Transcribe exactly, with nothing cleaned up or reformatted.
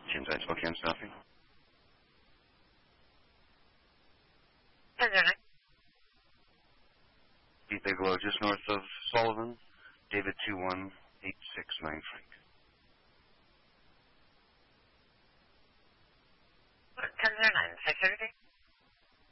现在 Spokane Staffing. ten zero nine. East Bigelow, just north of Sullivan. David two one eight six nine Frank. ten zero nine, six thirty.